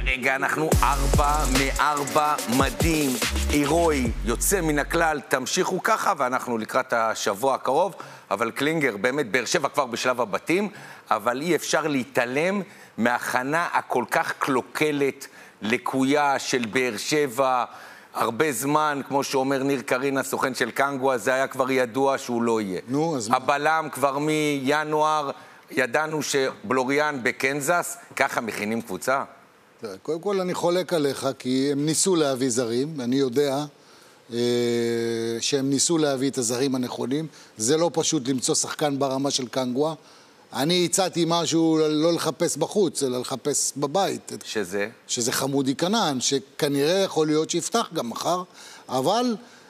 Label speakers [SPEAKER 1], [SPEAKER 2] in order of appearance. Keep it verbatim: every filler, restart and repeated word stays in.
[SPEAKER 1] כרגע אנחנו ארבע מארבע, מדהים, הירואי, יוצא מן הכלל, תמשיכו ככה, ואנחנו לקראת השבוע הקרוב, אבל קלינגר, באמת, באר שבע כבר בשלב הבתים, אבל אי אפשר להתעלם מהכנה הכל כך קלוקלת, לקויה של באר שבע, הרבה זמן, כמו שאומר ניר קרין, הסוכן של קנגווה, זה היה כבר ידוע שהוא לא יהיה.
[SPEAKER 2] נו, אז מה?
[SPEAKER 1] הבלם כבר מינואר, ידענו שבלוריאן בקנזס, ככה מכינים קבוצה?
[SPEAKER 2] קודם כל אני חולק עליך, כי הם ניסו להביא זרים, אני יודע אה, שהם ניסו להביא את הזרים הנכונים, זה לא פשוט למצוא שחקן ברמה של קנגווה, אני הצעתי משהו לא לחפש בחוץ, אלא לחפש בבית.
[SPEAKER 1] שזה?
[SPEAKER 2] שזה חמודי קנן, שכנראה יכול להיות שיפתח גם מחר, אבל